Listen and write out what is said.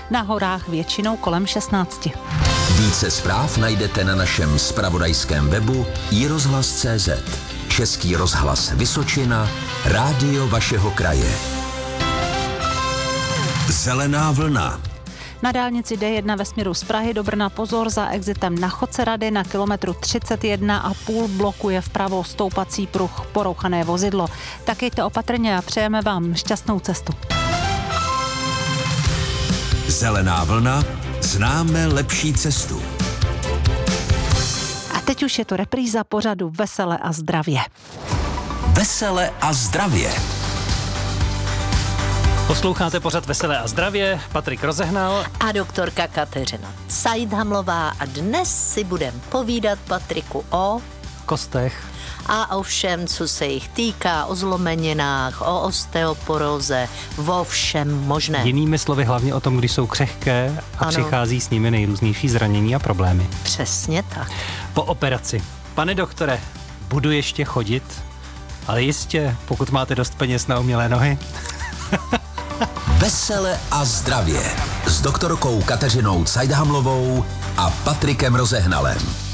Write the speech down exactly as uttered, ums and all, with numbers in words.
na horách většinou kolem šestnáct. Více zpráv najdete na našem zpravodajském webu i rozhlas tečka cé zet. Český rozhlas Vysočina, rádio vašeho kraje. Zelená vlna. Na dálnici D jedna ve směru z Prahy do Brna pozor, za exitem na Chodcerady na kilometru třicet jedna a půl blokuje vpravo stoupací pruh porouchané vozidlo. Tak jeďte opatrně a přejeme vám šťastnou cestu. Zelená vlna, známe lepší cestu. A teď už je to repríza pořadu Vesele a zdravě. Vesele a zdravě. Posloucháte pořad Veselé a zdravě, Patrik Rozehnal a doktorka Kateřina Cajdhamlová a dnes si budeme povídat, Patriku, o kostech a o všem, co se jich týká, o zlomeninách, o osteoporóze, o všem možném. Jinými slovy hlavně o tom, když jsou křehké a ano. Přichází s nimi nejrůznější zranění a problémy. Přesně tak. Po operaci. Pane doktore, budu ještě chodit, ale jistě, pokud máte dost peněz na umělé nohy. Vesele a zdravě s doktorkou Kateřinou Cajdhamlovou a Patrikem Rozehnalem.